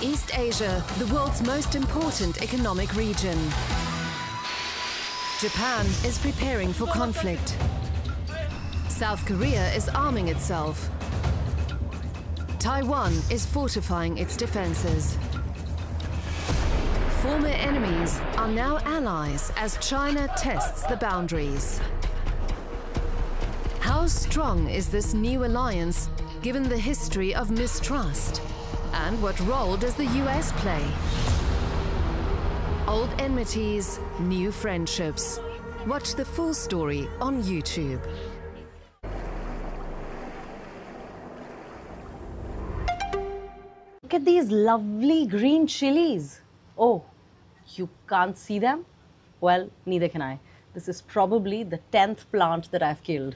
East Asia, the world's most important economic region. Japan is preparing for conflict. South Korea is arming itself. Taiwan is fortifying its defenses. Former enemies are now allies as China tests the boundaries. How strong is this new alliance given the history of mistrust? And what role does the US play? Old enmities, new friendships. Watch the full story on YouTube. Look at these lovely green chilies. Oh, you can't see them? Well, neither can I. This is probably the 10th plant that I've killed.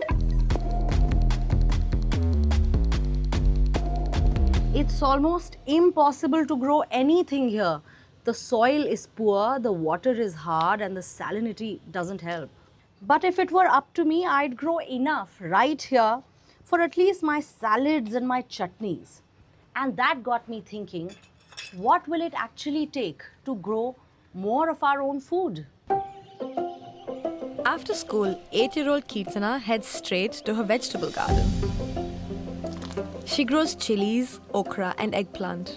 It's almost impossible to grow anything here. The soil is poor, the water is hard, and the salinity doesn't help. But if it were up to me, I'd grow enough right here for at least my salads and my chutneys. And that got me thinking, what will it actually take to grow more of our own food? After school, 8-year-old Keertana heads straight to her vegetable garden. She grows chilies, okra and eggplant.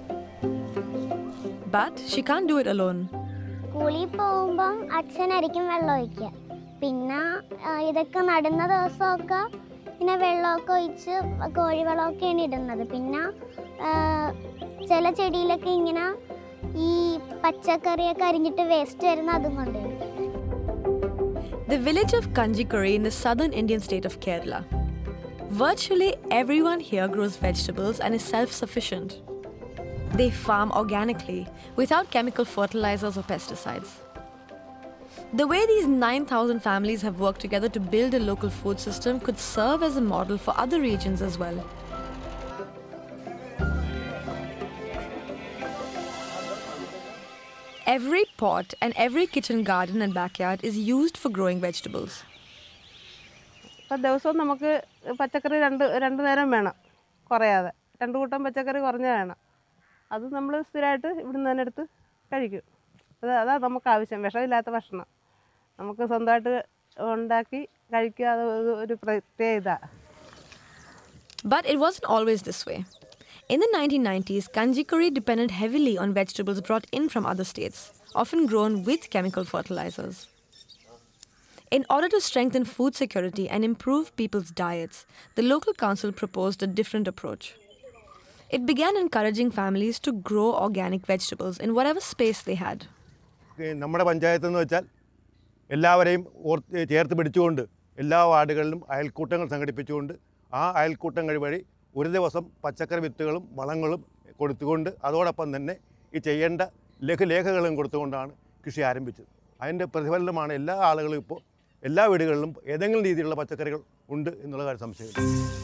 But she can't do it alone. School പോകുമ്പോൾ അച്ഛനായിരിക്കും വെള്ളം ഒഴിക്കുക. പിന്നെ ഇതൊക്കെ നടുന്ന ദിവസമൊക്കെ പിന്നെ വെള്ളമൊക്കെ ഒഴിച്ച് കോഴിവളമൊക്കെയാണ് ഇടുന്നത്. പിന്നെ ചില ചെടിയിലൊക്കെ ഇങ്ങനെ ഈ പച്ചക്കറിയൊക്കെ അരിഞ്ഞിട്ട് വേസ്റ്റ് വരുന്ന അതും കൊണ്ടുവരും. The village of Kanjikuri in the southern Indian state of Kerala. Virtually everyone here grows vegetables and is self-sufficient. They farm organically, without chemical fertilizers or pesticides. The way these 9,000 families have worked together to build a local food system could serve as a model for other regions as well. Every pot and every kitchen garden and backyard is used for growing vegetables. അപ്പോൾ ദിവസവും നമുക്ക് പച്ചക്കറി രണ്ട് നേരം വേണം, കുറയാതെ 2 കൂട്ടം പച്ചക്കറി കുറഞ്ഞ വേണം. അത് നമ്മൾ സ്ഥിരമായിട്ട് ഇവിടുന്ന് തന്നെ എടുത്ത് കഴിക്കും. അതാ നമുക്ക് ആവശ്യം, വിഷമില്ലാത്ത ഭക്ഷണം നമുക്ക് സ്വന്തമായിട്ട് ഉണ്ടാക്കി കഴിക്കുക. അത് ഒരു പ്രത്യേകത. But it wasn't always this way. In the 1990s, Kanjikuri depended heavily on vegetables brought in from other states, often grown with chemical fertilizers. In order to strengthen food security and improve people's diets, the local council proposed a different approach. It began encouraging families to grow organic vegetables in whatever space they had. നമ്മുടെ പഞ്ചായത്ത് എന്ന് വെച്ചാൽ എല്ലാവരെയും ചേർത്ത് പിടിച്ചുകൊണ്ട് എല്ലാ വാർഡുകളിലും അയൽക്കൂട്ടങ്ങൾ സംഘടിപ്പിച്ചുകൊണ്ട് ആ അയൽക്കൂട്ടങ്ങൾ വഴി ഒരു ദിവസം പച്ചക്കറി വിത്തുകളും വളങ്ങളും കൊടുത്തുകൊണ്ട് അതോടൊപ്പം തന്നെ ഈ ചെയ്യേണ്ട ലഘുലേഖകളും കൊടുത്തുകൊണ്ടാണ് കൃഷി ആരംഭിച്ചത്. അതിൻ്റെ പ്രതിഫലനമാണ് എല്ലാ ആളുകളും ഇപ്പോൾ എല്ലാ വീടുകളിലും ഏതെങ്കിലും രീതിയിലുള്ള പച്ചക്കറികൾ ഉണ്ട് എന്നുള്ള കാര്യം സംശയമില്ല.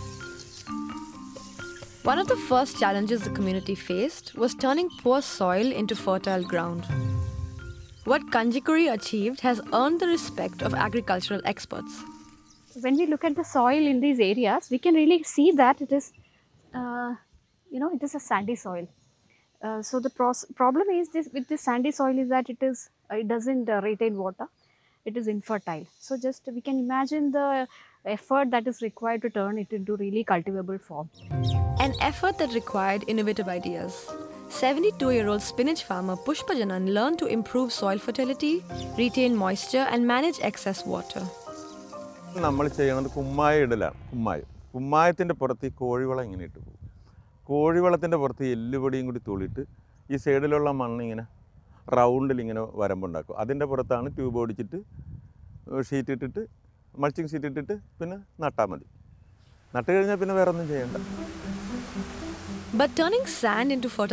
One of the first challenges the community faced was turning poor soil into fertile ground. What Kanjikuri achieved has earned the respect of agricultural experts. When we look at the soil in these areas, we can really see that it is, it is a sandy soil. So the problem is with this sandy soil is that it doesn't retain water. It is infertile. So just we can imagine the effort that is required to turn it into really cultivable form. An effort that required innovative ideas. 72-year-old spinach farmer Pushpa Janan learned to improve soil fertility, retain moisture and manage excess water. നമ്മൾ ചെയ്യണത് കുമ്മായ ഇടലാണ്. കുമ്മായത്തിൻ്റെ പുറത്ത് ഈ കോഴിവളം ഇങ്ങനെ ഇട്ട് പോകും. കോഴിവളത്തിൻ്റെ പുറത്ത് എല്ലുപൊടിയും കൂടി തൂളിയിട്ട് ഈ സൈഡിലുള്ള മണ്ണിങ്ങനെ റൗണ്ടിൽ ഇങ്ങനെ വരമ്പുണ്ടാക്കും. അതിൻ്റെ പുറത്താണ് ട്യൂബ് ഓടിച്ചിട്ട് ഷീറ്റ് ഇട്ടിട്ട് മൾച്ചിങ് ഷീറ്റ് ഇട്ടിട്ട് പിന്നെ നട്ടാൽ മതി. നട്ട് കഴിഞ്ഞാൽ പിന്നെ വേറെ ഒന്നും ചെയ്യണ്ട. But turning sand into fertile